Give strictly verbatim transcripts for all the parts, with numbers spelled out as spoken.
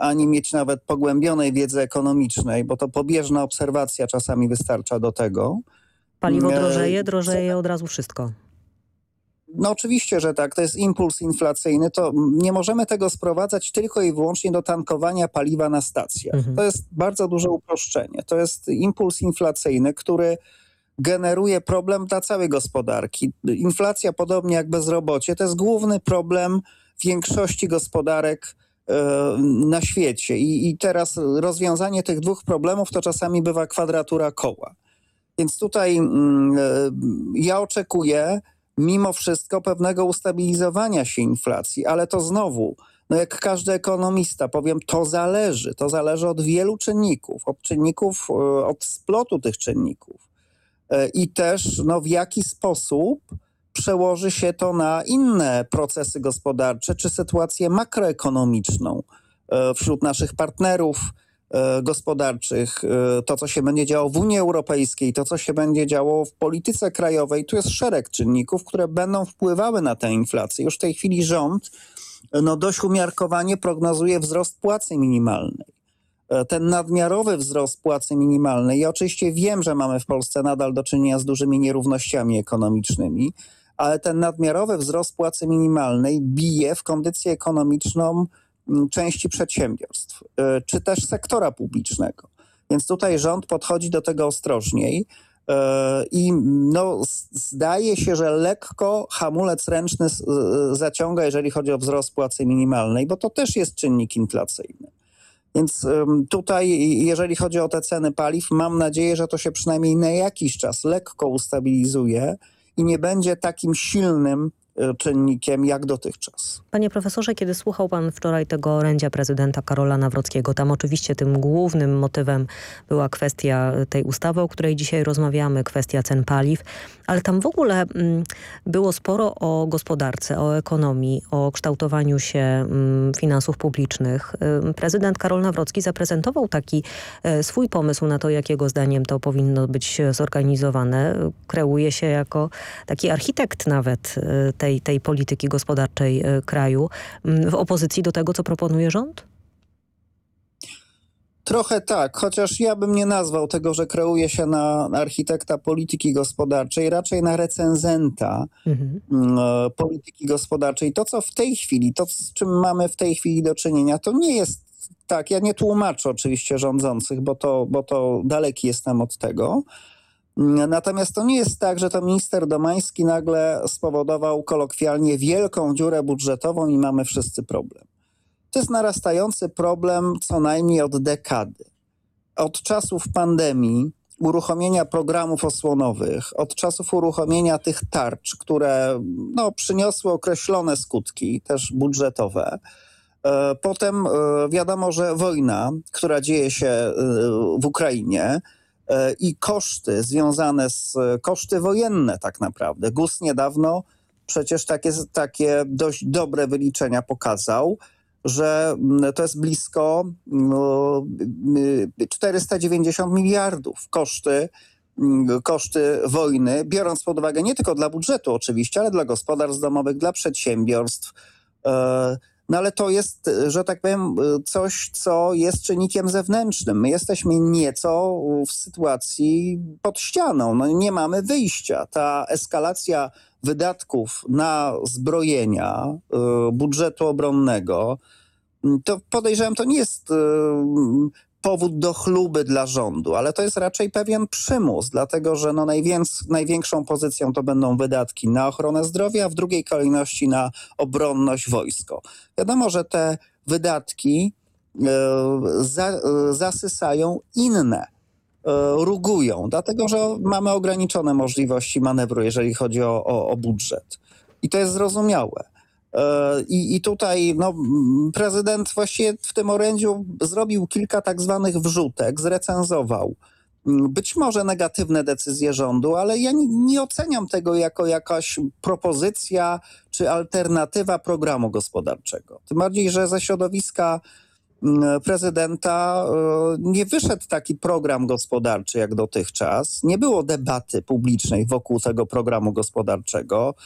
ani mieć nawet pogłębionej wiedzy ekonomicznej, bo to pobieżna obserwacja czasami wystarcza do tego. Paliwo drożeje, drożeje od razu wszystko. No oczywiście, że tak. To jest impuls inflacyjny. To nie możemy tego sprowadzać tylko i wyłącznie do tankowania paliwa na stacjach. Mhm. To jest bardzo duże uproszczenie. To jest impuls inflacyjny, który generuje problem dla całej gospodarki. Inflacja, podobnie jak bezrobocie, to jest główny problem większości gospodarek e, na świecie. I, I teraz rozwiązanie tych dwóch problemów to czasami bywa kwadratura koła. Więc tutaj mm, ja oczekuję mimo wszystko pewnego ustabilizowania się inflacji, ale to znowu, no jak każdy ekonomista powiem, to zależy. To zależy od wielu czynników, od czynników, od splotu tych czynników. I też no, w jaki sposób przełoży się to na inne procesy gospodarcze czy sytuację makroekonomiczną wśród naszych partnerów gospodarczych, to co się będzie działo w Unii Europejskiej, to co się będzie działo w polityce krajowej. Tu jest szereg czynników, które będą wpływały na tę inflację. Już w tej chwili rząd no, dość umiarkowanie prognozuje wzrost płacy minimalnej. Ten nadmiarowy wzrost płacy minimalnej, ja oczywiście wiem, że mamy w Polsce nadal do czynienia z dużymi nierównościami ekonomicznymi, ale ten nadmiarowy wzrost płacy minimalnej bije w kondycję ekonomiczną części przedsiębiorstw, czy też sektora publicznego. Więc tutaj rząd podchodzi do tego ostrożniej i no, zdaje się, że lekko hamulec ręczny zaciąga, jeżeli chodzi o wzrost płacy minimalnej, bo to też jest czynnik inflacyjny. Więc tutaj, jeżeli chodzi o te ceny paliw, mam nadzieję, że to się przynajmniej na jakiś czas lekko ustabilizuje i nie będzie takim silnym czynnikiem jak dotychczas. Panie profesorze, kiedy słuchał pan wczoraj tego orędzia prezydenta Karola Nawrockiego, tam oczywiście tym głównym motywem była kwestia tej ustawy, o której dzisiaj rozmawiamy, kwestia cen paliw, ale tam w ogóle mm, było sporo o gospodarce, o ekonomii, o kształtowaniu się mm, finansów publicznych. Prezydent Karol Nawrocki zaprezentował taki e, swój pomysł na to, jakiego zdaniem to powinno być zorganizowane. Kreuje się jako taki architekt nawet e, tej, tej polityki gospodarczej e, kraju, w opozycji do tego, co proponuje rząd? Trochę tak, chociaż ja bym nie nazwał tego, że kreuje się na architekta polityki gospodarczej, raczej na recenzenta mhm. polityki gospodarczej. To, co w tej chwili, to z czym mamy w tej chwili do czynienia, to nie jest tak, ja nie tłumaczę oczywiście rządzących, bo to, bo to daleki jestem od tego. Natomiast to nie jest tak, że to minister Domański nagle spowodował kolokwialnie wielką dziurę budżetową i mamy wszyscy problem. To jest narastający problem co najmniej od dekady. Od czasów pandemii, uruchomienia programów osłonowych, od czasów uruchomienia tych tarcz, które no, przyniosły określone skutki, też budżetowe. Potem wiadomo, że wojna, która dzieje się w Ukrainie, i koszty związane z koszty wojenne tak naprawdę. G U S niedawno przecież takie, takie dość dobre wyliczenia pokazał, że to jest blisko czterysta dziewięćdziesiąt miliardów koszty, koszty wojny, biorąc pod uwagę nie tylko dla budżetu oczywiście, ale dla gospodarstw domowych, dla przedsiębiorstw. No ale to jest, że tak powiem, coś, co jest czynnikiem zewnętrznym. My jesteśmy nieco w sytuacji pod ścianą. No nie mamy wyjścia. Ta eskalacja wydatków na zbrojenia, budżetu obronnego, to podejrzewam, to nie jest powód do chluby dla rządu, ale to jest raczej pewien przymus, dlatego że no najwięc, największą pozycją to będą wydatki na ochronę zdrowia, a w drugiej kolejności na obronność, wojsko. Wiadomo, że te wydatki e, za, e, zasysają inne, e, rugują, dlatego że mamy ograniczone możliwości manewru, jeżeli chodzi o, o, o budżet. I to jest zrozumiałe. I, I tutaj no, prezydent właściwie w tym orędziu zrobił kilka tak zwanych wrzutek, zrecenzował być może negatywne decyzje rządu, ale ja nie, nie oceniam tego jako jakaś propozycja czy alternatywa programu gospodarczego. Tym bardziej, że ze środowiska prezydenta nie wyszedł taki program gospodarczy jak dotychczas. Nie było debaty publicznej wokół tego programu gospodarczego.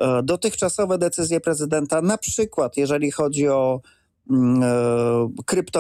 Dotychczasowe decyzje prezydenta, na przykład jeżeli chodzi o krypto